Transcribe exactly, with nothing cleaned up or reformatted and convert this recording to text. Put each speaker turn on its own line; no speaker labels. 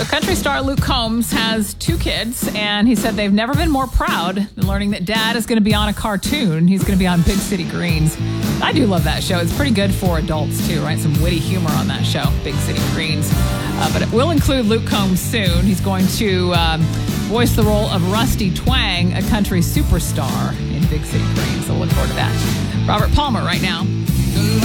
So country star Luke Combs has two kids, and he said they've never been more proud than learning that dad is going to be on a cartoon. He's going to be on Big City Greens. I do love that show. It's pretty good for adults, too, right? Some witty humor on that show, Big City Greens. Uh, but it will include Luke Combs soon. He's going to um, voice the role of Rusty Twang, a country superstar in Big City Greens. So look forward to that. Robert Palmer right now.